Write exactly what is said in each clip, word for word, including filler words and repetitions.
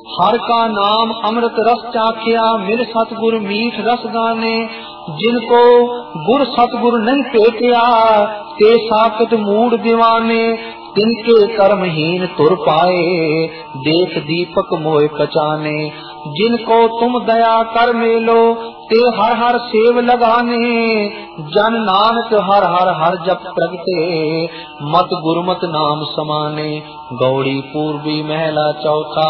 हर का नाम अमृत रस चाखिया, मिल सतगुर मीठ रस गाने। जिनको गुर सतगुर नहीं पेटिया, ते साकत मूड दीवाने। तिनके कर्महीन तुर पाए, देख दीपक मोह पहचाने। जिनको तुम दया कर मेलो, ते हर हर सेव लगाने। जन नानक हर हर हर जप प्रगटे, मत गुरुमत नाम समाने। गौड़ी पूर्वी महला चौथा।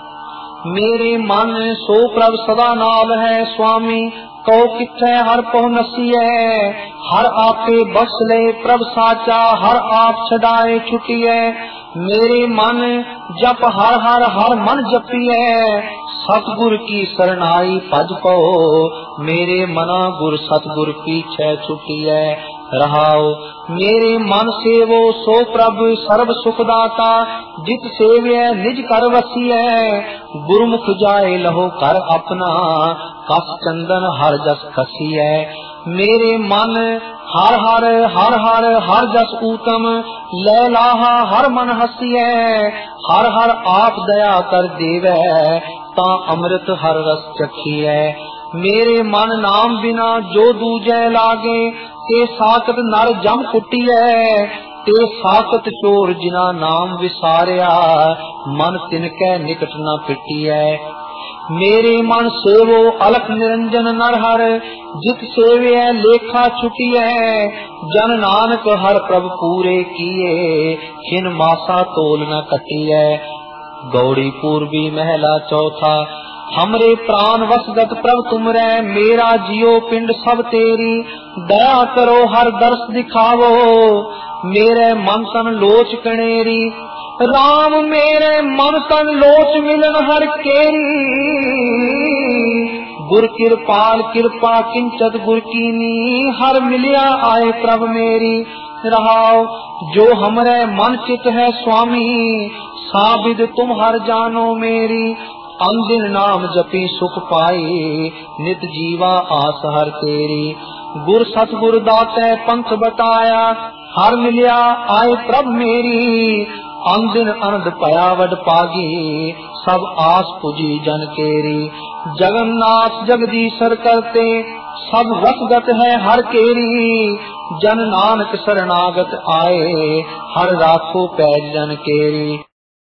मेरे मन सो प्रभ सदा नाल है, स्वामी कहो किथे हर पहुँ नसीए। हर आपे बस ले प्रभ साचा, हर आप छड़ाए छुटिए। मेरे मन जप हर हर हर मन जपिए, सतगुर की शरणाई भज पहो। मेरे मना गुर सतगुर पीछे छुटिए। रहाओ मेरे मन सेवो सो प्रभ सर्व सुखदाता। जित सेव्य निज कर वसिए, गुरमुख जाए लहो कर अपना। कस चंदन हर जस खसिए। मेरे मन हर हर हर हर हर जस ऊतम, ले लाहा हर मन हसिए। हर हर आप दया कर देवे, ता अमृत हर रस चखिए। मेरे मन नाम बिना जो दूजे लागे, ते साकत नर जम कुटिए। ते साकत चोर जिना नाम विसारिया, मन तिनकै निकट न पिटिए। मेरे मन सेवो अलख निरंजन नरहर, जित सेवे लेखा छुटिए। जन नानक हर प्रभ पूरे किए, खिन मासा तोल न कटिए। गौड़ी पूर्वी महला चौथा। हमरे प्राण वसगत प्रभ तुमरे, मेरा जियो पिंड सब तेरी। दया करो हर दर्श दिखावो, मेरे मन तन लोच कनेरी। राम मेरे मन तन लोच मिलन हर केरी। गुर कृपाल कृपा किंचत गुर कीनी, हर मिलिया आए प्रभ मेरी। रहाओ जो हमरे मन चित है स्वामी, साबिद तुम हर जानो मेरी। अंदिन नाम जपी सुख पाई, नित जीवा आस हर तेरी। गुर सतगुर दाते पंथ बताया, हर मिलिया आए प्रभ मेरी। अंदिन अनंद पया वड पागी, सब आस पुजी जन केरी। जगन्नाथ जगदीशर करते, सब वसगत है हर केरी। जन नानक शरणागत आए, हर राखो पैज जन केरी।